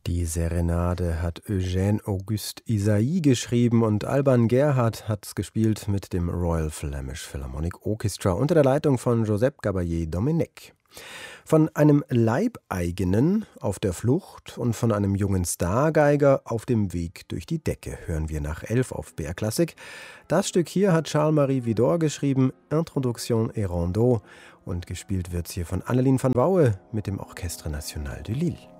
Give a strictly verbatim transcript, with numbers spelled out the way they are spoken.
Die Serenade hat Eugène Auguste Ysaÿe geschrieben und Alban Gerhardt hat es gespielt mit dem Royal Flemish Philharmonic Orchestra unter der Leitung von Josep Caballé-Domenech. Von einem Leibeigenen auf der Flucht und von einem jungen Stargeiger auf dem Weg durch die Decke hören wir nach elf auf B R Klassik. Das Stück hier hat Charles-Marie Widor geschrieben, Introduction et Rondeau, und gespielt wird es hier von Anneline van Wouwe mit dem Orchestre National de Lille.